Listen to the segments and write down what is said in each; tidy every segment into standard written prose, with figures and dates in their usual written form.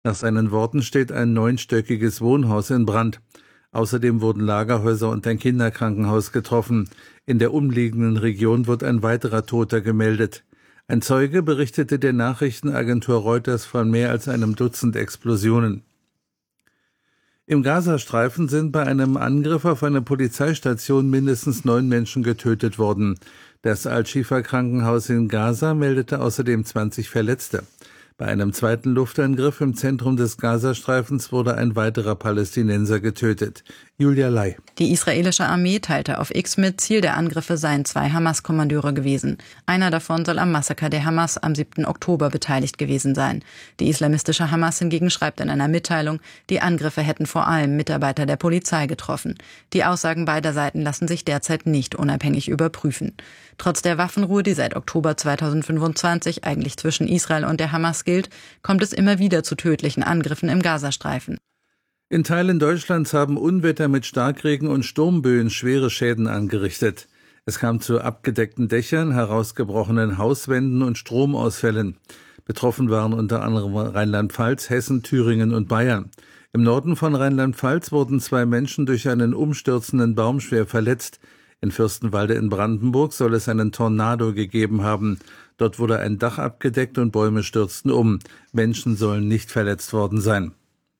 Nach seinen Worten steht ein 9-stöckiges Wohnhaus in Brand. Außerdem wurden Lagerhäuser und ein Kinderkrankenhaus getroffen. In der umliegenden Region wird ein weiterer Toter gemeldet. Ein Zeuge berichtete der Nachrichtenagentur Reuters von mehr als einem Dutzend Explosionen. Im Gazastreifen sind bei einem Angriff auf eine Polizeistation mindestens 9 Menschen getötet worden. Das Al-Shifa-Krankenhaus in Gaza meldete außerdem 20 Verletzte. Bei einem zweiten Luftangriff im Zentrum des Gazastreifens wurde ein weiterer Palästinenser getötet. Julia Lai. Die israelische Armee teilte auf X mit, Ziel der Angriffe seien 2 Hamas-Kommandeure gewesen. Einer davon soll am Massaker der Hamas am 7. Oktober beteiligt gewesen sein. Die islamistische Hamas hingegen schreibt in einer Mitteilung, die Angriffe hätten vor allem Mitarbeiter der Polizei getroffen. Die Aussagen beider Seiten lassen sich derzeit nicht unabhängig überprüfen. Trotz der Waffenruhe, die seit Oktober 2025 eigentlich zwischen Israel und der Hamas gilt, kommt es immer wieder zu tödlichen Angriffen im Gazastreifen. In Teilen Deutschlands haben Unwetter mit Starkregen und Sturmböen schwere Schäden angerichtet. Es kam zu abgedeckten Dächern, herausgebrochenen Hauswänden und Stromausfällen. Betroffen waren unter anderem Rheinland-Pfalz, Hessen, Thüringen und Bayern. Im Norden von Rheinland-Pfalz wurden 2 Menschen durch einen umstürzenden Baum schwer verletzt. In Fürstenwalde in Brandenburg soll es einen Tornado gegeben haben. Dort wurde ein Dach abgedeckt und Bäume stürzten um. Menschen sollen nicht verletzt worden sein.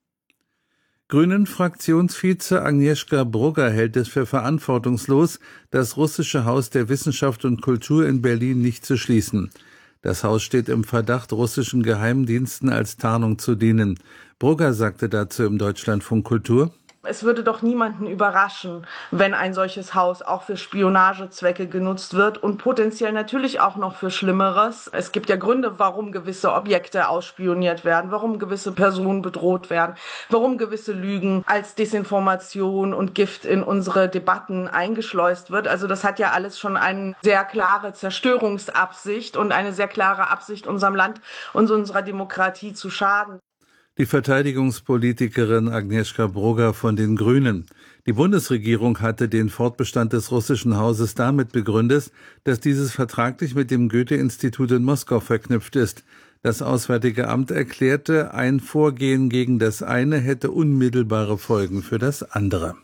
Grünen-Fraktionsvize Agnieszka Brugger hält es für verantwortungslos, das russische Haus der Wissenschaft und Kultur in Berlin nicht zu schließen. Das Haus steht im Verdacht, russischen Geheimdiensten als Tarnung zu dienen. Brugger sagte dazu im Deutschlandfunk Kultur: Es würde doch niemanden überraschen, wenn ein solches Haus auch für Spionagezwecke genutzt wird und potenziell natürlich auch noch für Schlimmeres. Es gibt ja Gründe, warum gewisse Objekte ausspioniert werden, warum gewisse Personen bedroht werden, warum gewisse Lügen als Desinformation und Gift in unsere Debatten eingeschleust wird. Also das hat ja alles schon eine sehr klare Zerstörungsabsicht und eine sehr klare Absicht, unserem Land und unserer Demokratie zu schaden. Die Verteidigungspolitikerin Agnieszka Brugger von den Grünen. Die Bundesregierung hatte den Fortbestand des russischen Hauses damit begründet, dass dieses vertraglich mit dem Goethe-Institut in Moskau verknüpft ist. Das Auswärtige Amt erklärte, ein Vorgehen gegen das eine hätte unmittelbare Folgen für das andere.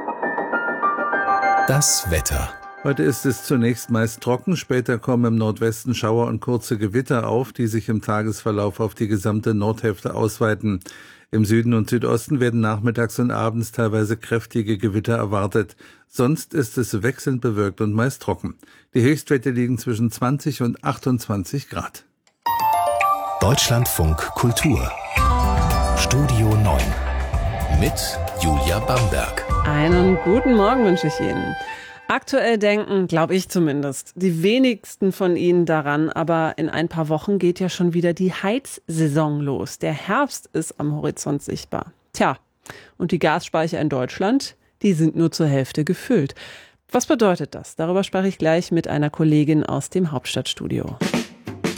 Das Wetter. Heute ist es zunächst meist trocken, später kommen im Nordwesten Schauer und kurze Gewitter auf, die sich im Tagesverlauf auf die gesamte Nordhälfte ausweiten. Im Süden und Südosten werden nachmittags und abends teilweise kräftige Gewitter erwartet. Sonst ist es wechselnd bewölkt und meist trocken. Die Höchstwerte liegen zwischen 20 und 28 Grad. Deutschlandfunk Kultur. Studio 9 mit Julia Bamberg. Einen guten Morgen wünsche ich Ihnen. Aktuell denken, glaube ich zumindest, die wenigsten von Ihnen daran, aber in ein paar Wochen geht ja schon wieder die Heizsaison los. Der Herbst ist am Horizont sichtbar. Tja, und die Gasspeicher in Deutschland, die sind nur zur Hälfte gefüllt. Was bedeutet das? Darüber spreche ich gleich mit einer Kollegin aus dem Hauptstadtstudio.